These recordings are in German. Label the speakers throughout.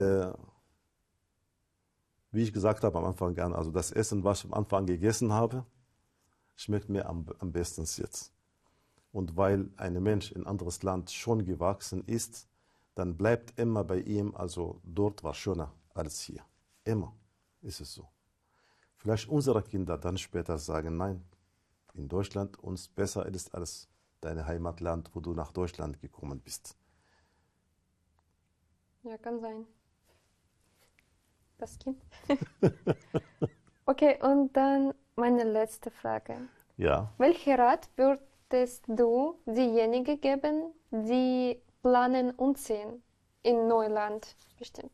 Speaker 1: Äh, Wie ich gesagt habe am Anfang an, also das Essen, was ich am Anfang gegessen habe, schmeckt mir am besten jetzt. Und weil ein Mensch in ein anderes Land schon gewachsen ist, dann bleibt immer bei ihm, also dort war schöner als hier. Immer ist es so. Vielleicht unsere Kinder dann später sagen, nein, in Deutschland uns besser ist als dein Heimatland, wo du nach Deutschland gekommen bist.
Speaker 2: Ja, kann sein. Das Kind. Okay, und dann meine letzte Frage.
Speaker 1: Ja,
Speaker 2: Welchen Rat würdest du diejenigen geben, die planen umziehen in Neuland bestimmt?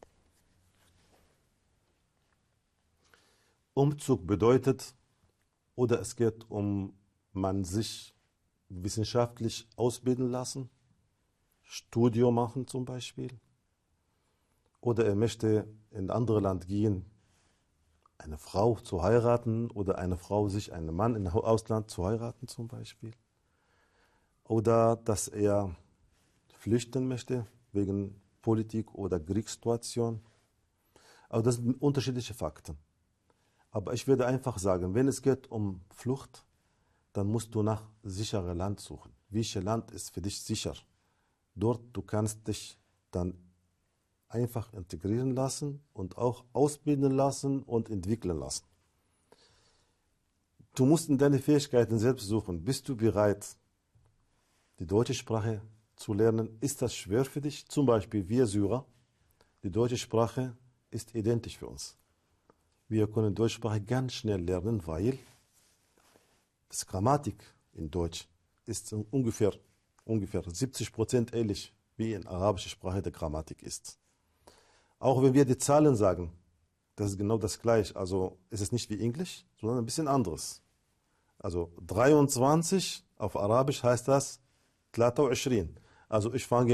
Speaker 1: Umzug bedeutet, oder es geht um, man sich wissenschaftlich ausbilden lassen, Studium machen zum Beispiel, oder er möchte in ein anderes Land gehen, eine Frau zu heiraten oder eine Frau sich einen Mann im Ausland zu heiraten zum Beispiel, oder dass er flüchten möchte wegen Politik oder Kriegssituation. Aber das sind unterschiedliche Fakten. Aber ich würde einfach sagen, wenn es geht um Flucht, dann musst du nach sicherem Land suchen. Welches Land ist für dich sicher? Dort du kannst dich dann einfach integrieren lassen und auch ausbilden lassen und entwickeln lassen. Du musst in deine Fähigkeiten selbst suchen. Bist du bereit, die deutsche Sprache zu lernen? Ist das schwer für dich? Zum Beispiel wir Syrer, die deutsche Sprache ist identisch für uns. Wir können Deutsche Sprache ganz schnell lernen, weil das Grammatik in Deutsch ist ungefähr 70% ähnlich wie in arabischer Sprache der Grammatik ist. Auch wenn wir die Zahlen sagen, das ist genau das gleiche. Also es ist nicht wie Englisch, sondern ein bisschen anderes. Also 23 auf Arabisch heißt das 23. Also ich fange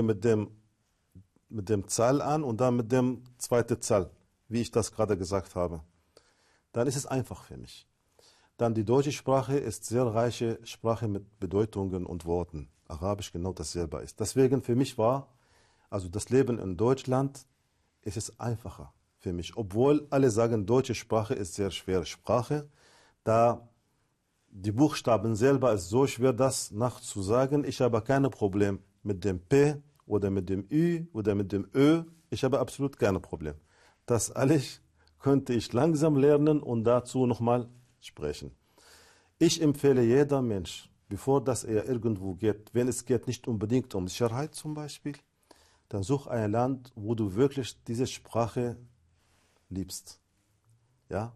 Speaker 1: mit dem Zahl an und dann mit dem zweiten Zahl, wie ich das gerade gesagt habe. Dann ist es einfach für mich. Dann die deutsche Sprache ist sehr reiche Sprache mit Bedeutungen und Worten. Arabisch genau dasselbe ist. Deswegen für mich war, also das Leben in Deutschland, ist es einfacher für mich. Obwohl alle sagen, deutsche Sprache ist sehr schwere Sprache, da die Buchstaben selber ist so schwer, das nachzusagen. Ich habe kein Problem mit dem P oder mit dem Ü oder mit dem Ö. Ich habe absolut kein Problem. Das alles könnte ich langsam lernen und dazu nochmal sprechen. Ich empfehle jeder Mensch, bevor dass er irgendwo geht, wenn es geht nicht unbedingt um Sicherheit zum Beispiel, dann such ein Land, wo du wirklich diese Sprache liebst. Ja?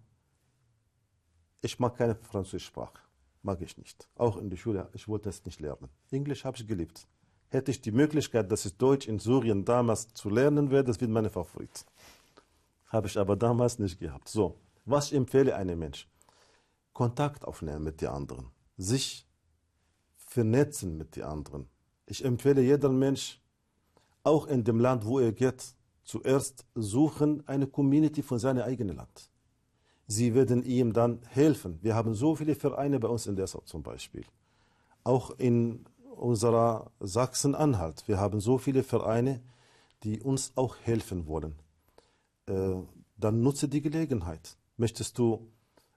Speaker 1: Ich mag keine französische Sprache. Mag ich nicht. Auch in der Schule, ich wollte es nicht lernen. Englisch habe ich geliebt. Hätte ich die Möglichkeit, dass ich Deutsch in Syrien damals zu lernen wäre, das wird meine Favorit. Habe ich aber damals nicht gehabt. So, was ich empfehle einem Mensch? Kontakt aufnehmen mit den anderen. Sich vernetzen mit den anderen. Ich empfehle jedem Mensch, auch in dem Land, wo er geht, zuerst suchen eine Community von seinem eigenen Land. Sie werden ihm dann helfen. Wir haben so viele Vereine bei uns in Dessau zum Beispiel. Auch in unserer Sachsen-Anhalt. Wir haben so viele Vereine, die uns auch helfen wollen. Dann nutze die Gelegenheit. Möchtest du,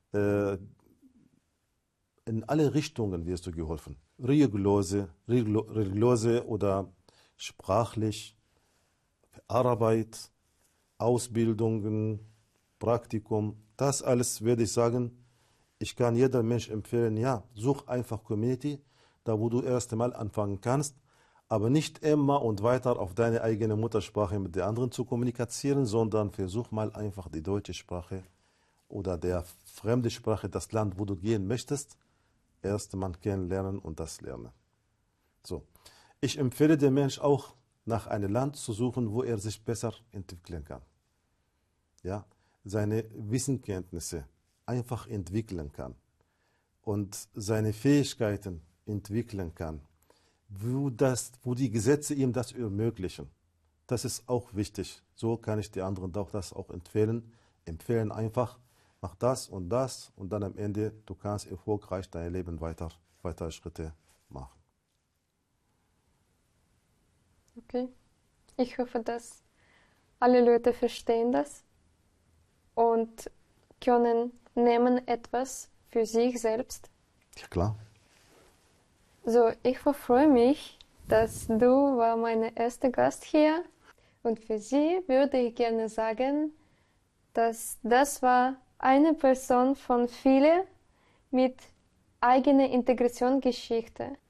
Speaker 1: in alle Richtungen wirst du geholfen. Religiöse oder sprachlich, Arbeit, Ausbildungen, Praktikum, das alles würde ich sagen, ich kann jedem Mensch empfehlen, ja, such einfach Community, da wo du erst einmal anfangen kannst, aber nicht immer und weiter auf deine eigene Muttersprache mit den anderen zu kommunizieren, sondern versuch mal einfach die deutsche Sprache oder der fremde Sprache, das Land, wo du gehen möchtest, erst einmal kennenlernen und das lernen. So. Ich empfehle dem Mensch auch, nach einem Land zu suchen, wo er sich besser entwickeln kann. Ja, seine Wissenskenntnisse einfach entwickeln kann und seine Fähigkeiten entwickeln kann, wo die Gesetze ihm das ermöglichen. Das ist auch wichtig. So kann ich die anderen auch das auch empfehlen. Empfehlen einfach, mach das und dann am Ende, du kannst erfolgreich dein Leben weitere Schritte machen.
Speaker 2: Okay. Ich hoffe, dass alle Leute verstehen das und können nehmen etwas für sich selbst.
Speaker 1: Ja, klar.
Speaker 2: So, ich freue mich, dass du war meine erste Gast hier. Und für sie würde ich gerne sagen, dass das war eine Person von vielen mit eigener Integrationsgeschichte.